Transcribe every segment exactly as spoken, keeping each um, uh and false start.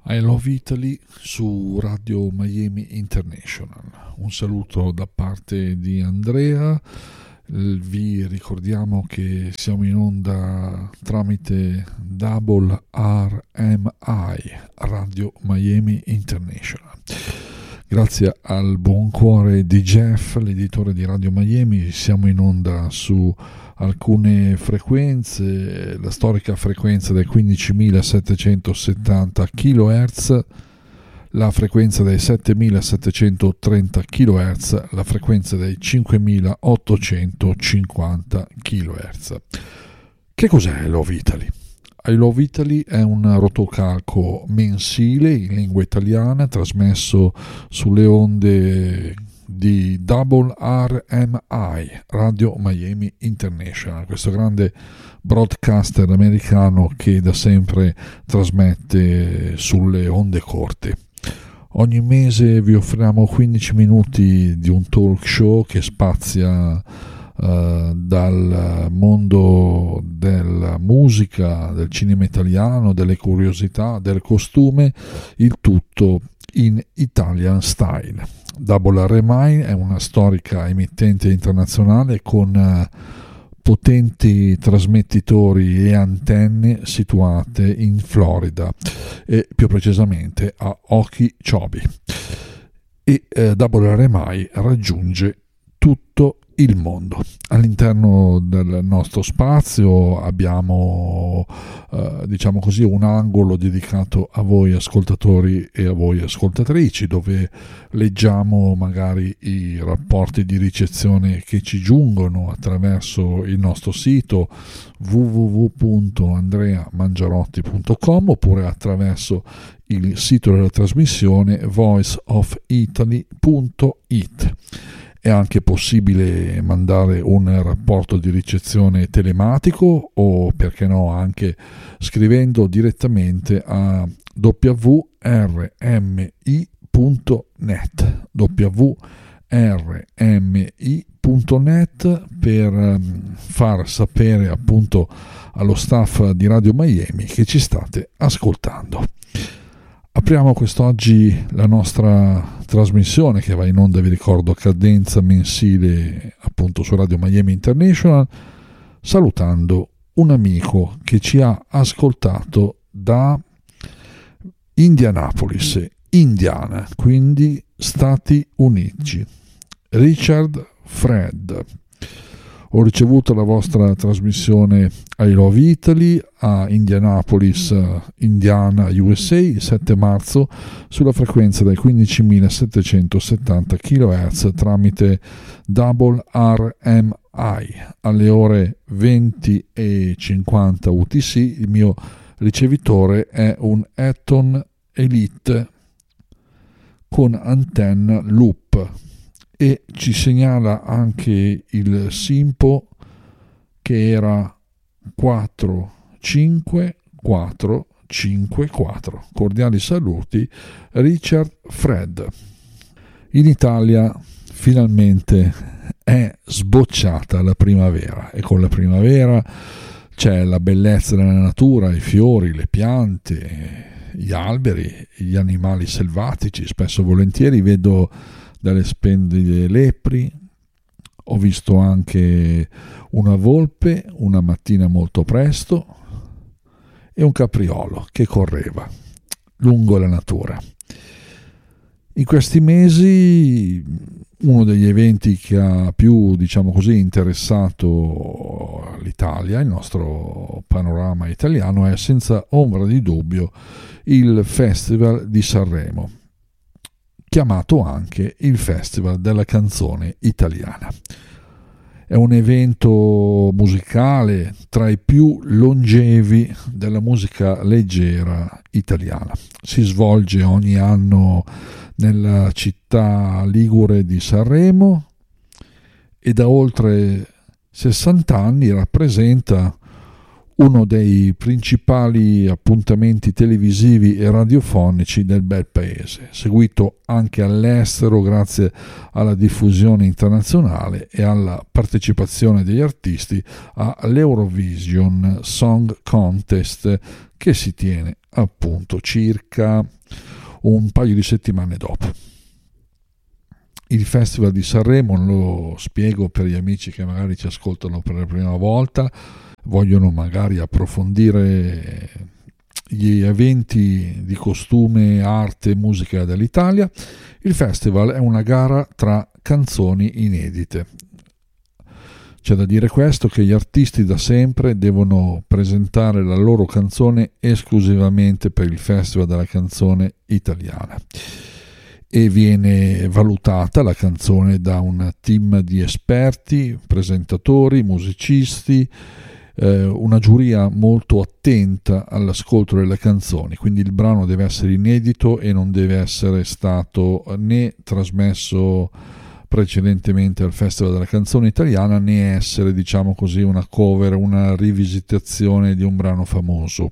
I Love Italy su Radio Miami International. Un saluto da parte di Andrea. Vi ricordiamo che siamo in onda tramite Double R M I, Radio Miami International. Grazie al buon cuore di Jeff, l'editore di Radio Miami, siamo in onda su alcune frequenze, la storica frequenza del quindicimilasettecentosettanta chilohertz, la frequenza dei settemilasettecentotrenta chilohertz, la frequenza dei cinquemilaottocentocinquanta chilohertz. Che cos'è I Love Italy? I Love Italy è un rotocalco mensile in lingua italiana trasmesso sulle onde di Double R M I, Radio Miami International, questo grande broadcaster americano che da sempre trasmette sulle onde corte. Ogni mese vi offriamo quindici minuti di un talk show che spazia Uh, dal mondo della musica, del cinema italiano, delle curiosità, del costume, il tutto in Italian style. Double R M I è una storica emittente internazionale con uh, potenti trasmettitori e antenne situate in Florida e più precisamente a Okeechobee, e uh, Double R M I raggiunge tutto il mondo. All'interno del nostro spazio abbiamo eh, diciamo così un angolo dedicato a voi ascoltatori e a voi ascoltatrici, dove leggiamo magari i rapporti di ricezione che ci giungono attraverso il nostro sito w w w punto andrea mangiarotti punto com oppure attraverso il sito della trasmissione voice of italy punto it. È anche possibile mandare un rapporto di ricezione telematico o, perché no, anche scrivendo direttamente a w r m i punto net w r m i punto net per far sapere appunto allo staff di Radio Miami che ci state ascoltando. Apriamo quest'oggi la nostra trasmissione che va in onda, vi ricordo, cadenza mensile appunto su Radio Miami International, salutando un amico che ci ha ascoltato da Indianapolis, Indiana, quindi Stati Uniti. Richard Fred. Ho ricevuto la vostra trasmissione I Love Italy a Indianapolis, Indiana, U S A, il sette marzo sulla frequenza del quindicimilasettecentosettanta chilohertz tramite Double R M I alle ore venti e cinquanta U T C. Il mio ricevitore è un Eton Elite con antenna loop, e ci segnala anche il SINPO che era quattro cinque quattro cinque quattro. Cordiali saluti, Richard Fred. In Italia finalmente è sbocciata la primavera, e con la primavera c'è la bellezza della natura, i fiori, le piante, gli alberi, gli animali selvatici. Spesso e volentieri vedo dalle splendide lepri, ho visto anche una volpe una mattina molto presto e un capriolo che correva lungo la natura. In questi mesi uno degli eventi che ha più, diciamo così, interessato l'Italia, il nostro panorama italiano, è senza ombra di dubbio il Festival di Sanremo, chiamato anche il Festival della canzone italiana. È un evento musicale tra i più longevi della musica leggera italiana. Si svolge ogni anno nella città ligure di Sanremo e da oltre sessanta anni rappresenta uno dei principali appuntamenti televisivi e radiofonici del bel paese, seguito anche all'estero grazie alla diffusione internazionale e alla partecipazione degli artisti all'Eurovision Song Contest, che si tiene appunto circa un paio di settimane dopo. Il Festival di Sanremo, lo spiego per gli amici che magari ci ascoltano per la prima volta, vogliono magari approfondire gli eventi di costume, arte e musica dell'Italia. Il festival è una gara tra canzoni inedite. C'è da dire questo, che gli artisti da sempre devono presentare la loro canzone esclusivamente per il Festival della Canzone Italiana, e viene valutata la canzone da un team di esperti, presentatori, musicisti, eh, una giuria molto attenta all'ascolto delle canzoni, quindi il brano deve essere inedito e non deve essere stato né trasmesso precedentemente al Festival della Canzone Italiana, né essere, diciamo così, una cover, una rivisitazione di un brano famoso.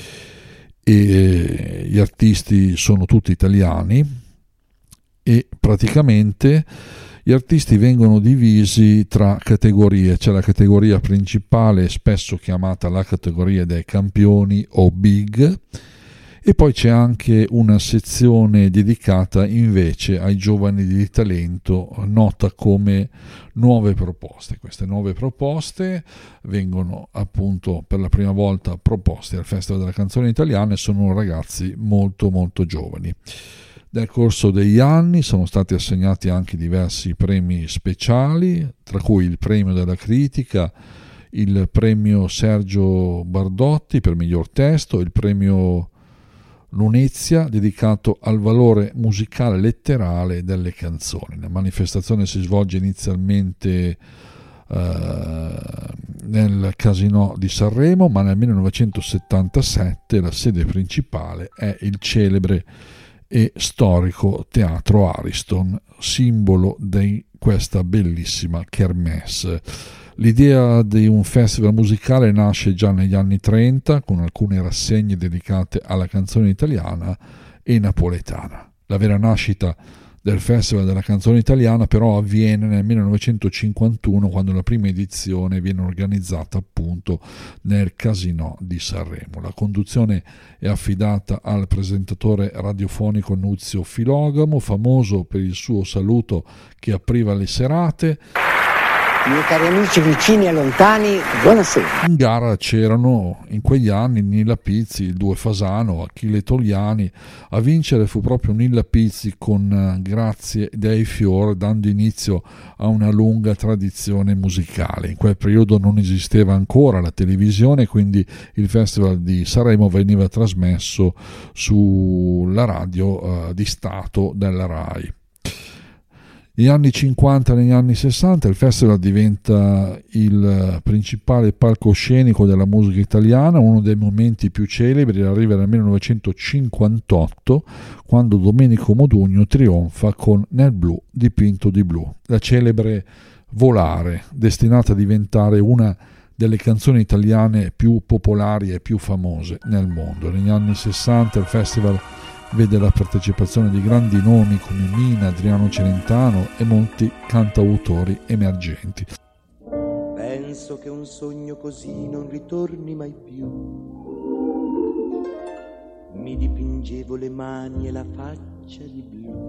E gli artisti sono tutti italiani, e praticamente gli artisti vengono divisi tra categorie. C'è la categoria principale, spesso chiamata la categoria dei campioni o big, e poi c'è anche una sezione dedicata invece ai giovani di talento, nota come nuove proposte. Queste nuove proposte vengono appunto per la prima volta proposte al Festival della Canzone Italiana e sono ragazzi molto molto giovani. Nel corso degli anni sono stati assegnati anche diversi premi speciali, tra cui il premio della critica, il premio Sergio Bardotti per miglior testo, il premio Lunezia dedicato al valore musicale letterale delle canzoni. La manifestazione si svolge inizialmente eh, nel Casinò di Sanremo, ma nel millenovecentosettantasette la sede principale è il celebre e storico Teatro Ariston, simbolo di questa bellissima kermesse. L'idea di un festival musicale nasce già negli anni trenta con alcune rassegne dedicate alla canzone italiana e napoletana. La vera nascita del Festival della Canzone Italiana però avviene nel millenovecentocinquantuno, quando la prima edizione viene organizzata appunto nel Casinò di Sanremo. La conduzione è affidata al presentatore radiofonico Nunzio Filogamo, famoso per il suo saluto che apriva le serate. Miei cari amici vicini e lontani, buonasera. In gara c'erano in quegli anni Nilla Pizzi, il duo Fasano, Achille Togliani. A vincere fu proprio Nilla Pizzi con Grazie dei Fior, dando inizio a una lunga tradizione musicale. In quel periodo non esisteva ancora la televisione, quindi il Festival di Sanremo veniva trasmesso sulla radio eh, di Stato della Rai. Negli anni cinquanta e negli anni sessanta il festival diventa il principale palcoscenico della musica italiana. Uno dei momenti più celebri arriva nel millenovecentocinquantotto, quando Domenico Modugno trionfa con Nel blu dipinto di blu, la celebre Volare, destinata a diventare una delle canzoni italiane più popolari e più famose nel mondo. Negli anni sessanta il festival vede la partecipazione di grandi nomi come Mina, Adriano Celentano e molti cantautori emergenti. Penso che un sogno così non ritorni mai più. Mi dipingevo le mani e la faccia di blu.